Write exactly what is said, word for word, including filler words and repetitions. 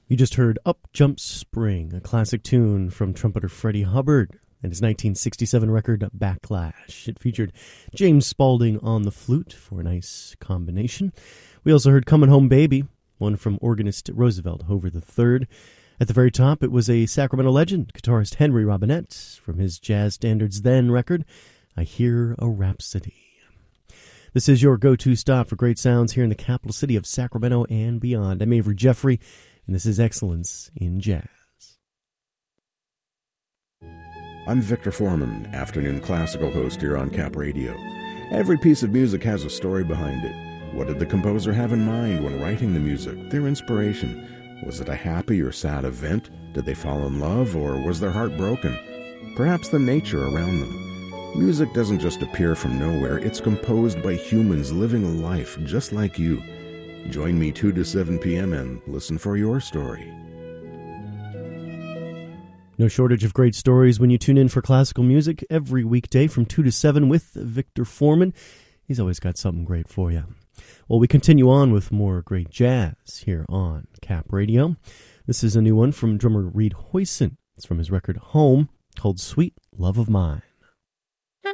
You just heard Up Jumps Spring, a classic tune from trumpeter Freddie Hubbard and his nineteen sixty-seven record Backlash. It featured James Spaulding on the flute for a nice combination. We also heard Comin' Home Baby, one from organist Roosevelt Hover the third. At the very top, it was a Sacramento legend, guitarist Henry Robinette, from his Jazz Standards Then record, I Hear a Rhapsody. This is your go-to stop for great sounds here in the capital city of Sacramento and beyond. I'm Avery Jeffrey, and this is Excellence in Jazz. I'm Victor Foreman, afternoon classical host here on Cap Radio. Every piece of music has a story behind it. What did the composer have in mind when writing the music, their inspiration? Was it a happy or sad event? Did they fall in love, or was their heart broken? Perhaps the nature around them. Music doesn't just appear from nowhere. It's composed by humans living a life just like you. Join me two to seven p.m. and listen for your story. No shortage of great stories when you tune in for classical music every weekday from two to seven with Victor Foreman. He's always got something great for you. Well, we continue on with more great jazz here on Cap Radio. This is a new one from drummer Reed Hoyson. It's from his record Home, called Sweet Love of Mine.